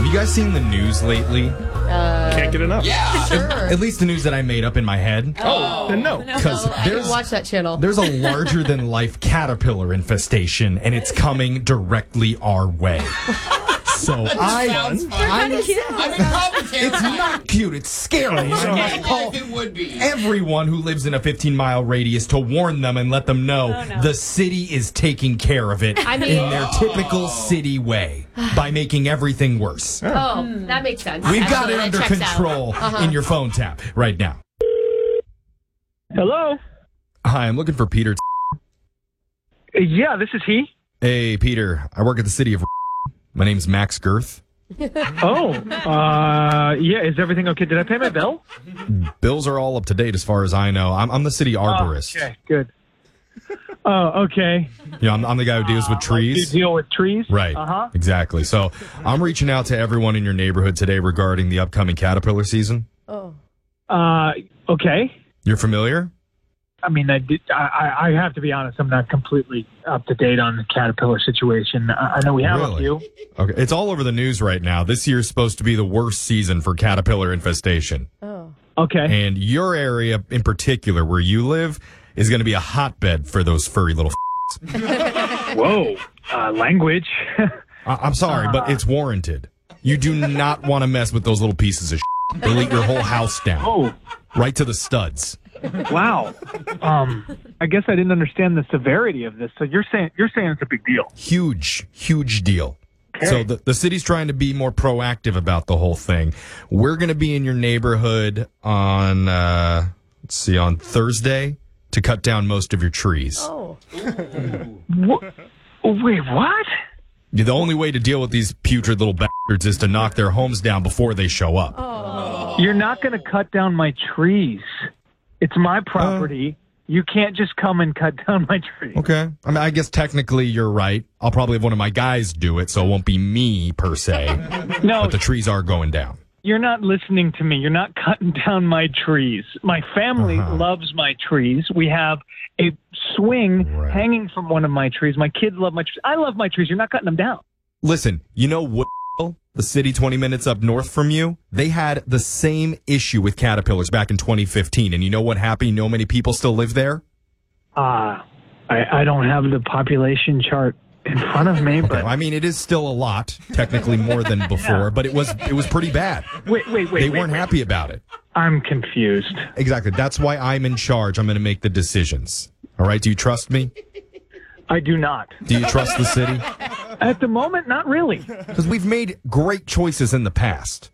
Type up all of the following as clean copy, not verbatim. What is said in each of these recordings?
you guys seen the news lately? Can't get enough. Yeah. Sure. At least the news that I made up in my head. Oh, then no. Because I didn't watch that channel. there's a larger-than-life caterpillar infestation, and it's coming directly our way. So Sounds fun. I mean, complicated. it's not cute. It's scary. I Sounds call like it would be. everyone who lives in a 15-mile radius to warn them and let them know the city is taking care of it in their typical city way by making everything worse. Oh, that makes sense. We've got Actually, it that under checks out. control in your phone tap right now. Hello? Hi, I'm looking for Peter. Yeah, this is he. Hey, Peter. I work at the city of. My name's Max Girth. Oh, yeah, is everything okay? Did I pay my bill? Bills are all up to date as far as I know. I'm the city arborist. Okay, good. Oh, okay. You know, I'm the guy who deals with You trees. deal with trees? Right. Uh-huh. Exactly. So I'm reaching out to everyone in your neighborhood today regarding the upcoming caterpillar season. Oh. Okay. You're familiar? I mean, I have to be honest, I'm not completely up to date on the caterpillar situation. I know we have a Really? few. Okay. It's all over the news right now. This year's supposed to be the worst season for caterpillar infestation. Oh. Okay. And your area in particular, where you live, is going to be a hotbed for those furry little Whoa. Language. I'm sorry, but it's warranted. You do not want to mess with those little pieces of They'll eat your whole house down. Oh, Right to the studs. wow. I guess I didn't understand the severity of this. So you're saying it's a big deal. Huge deal. So the city's trying to be more proactive about the whole thing. We're going to be in your neighborhood on, on Thursday to cut down most of your trees. Oh. Wait, what? The only way to deal with these putrid little bastards is to knock their homes down before they show up. You're not going to cut down my trees. It's my property. You can't just come and cut down my trees. Okay. I mean, I guess technically you're right. I'll probably have one of my guys do it, so it won't be me per se. No, But the trees are going down. you're not listening to me. You're not cutting down my trees. My family loves my trees. We have a swing hanging from one of my trees. My kids love my trees. I love my trees. You're not cutting them down. Listen, you know Woodville, the city 20 minutes up north from you? They had the same issue with caterpillars back in 2015. And you know what happened? You know how many people still live there? I don't have the population chart in front of me, but I mean, it is still a lot, technically more than before, but it was pretty bad. wait. They weren't happy about it. I'm confused. Exactly. That's why I'm in charge. I'm going to make the decisions. All right? Do you trust me? I do not. Do you trust the city? At the moment, not really. Because we've made great choices in the past.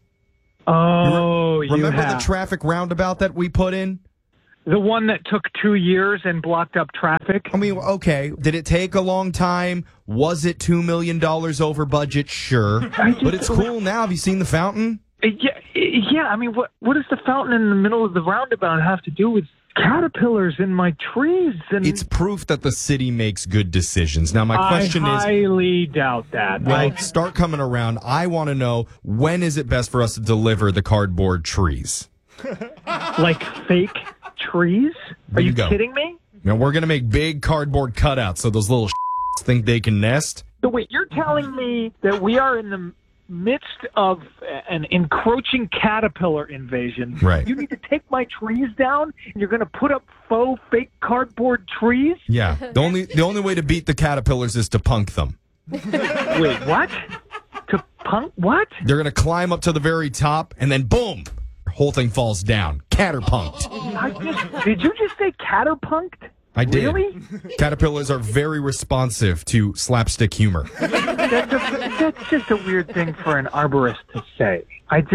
Oh, you Remember have. the traffic roundabout that we put in? The one that took 2 years and blocked up traffic? I mean, okay. Did it take a long time? Was it $2 million over budget? Sure. But it's cool now. Have you seen the fountain? Yeah. I mean, what does the fountain in the middle of the roundabout have to do with caterpillars in my trees? And It's proof that the city makes good decisions. Now, my question I is, highly doubt that. well, start coming around. I want to know, when is it best for us to deliver the cardboard trees? Like fake trees? Are There you you go. kidding me? Now, we're going to make big cardboard cutouts so those little think they can nest. So wait, you're telling me that we are in the midst of an encroaching caterpillar invasion. Right. You need to take my trees down, and you're going to put up faux, fake cardboard trees? Yeah. The only way to beat the caterpillars is to punk them. Wait, what? To punk? What? They're going to climb up to the very top, and then boom, whole thing falls down. Caterpunked. Did you just say caterpunked? I did. Really? Caterpillars are very responsive to slapstick humor. That's just a weird thing for an arborist to say.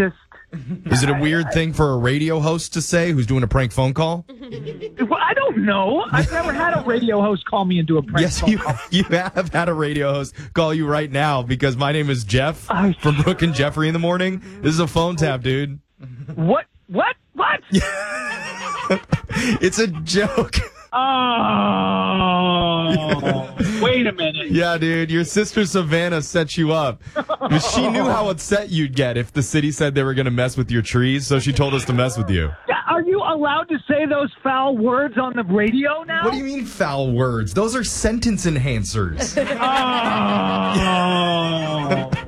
Is it a weird thing for a radio host to say who's doing a prank phone call? Well, I don't know. I've never had a radio host call me and do a prank Yes, phone you call. you have had a radio host call you right now because my name is Jeff from Brooke and Jeffrey in the morning. This is a phone tap, dude. What? It's a joke. Oh, wait a minute. Yeah, dude, your sister Savannah set you up. She knew how upset you'd get if the city said they were going to mess with your trees, so she told us to mess with you. Are you allowed to say those foul words on the radio now? What do you mean foul words? Those are sentence enhancers. Oh.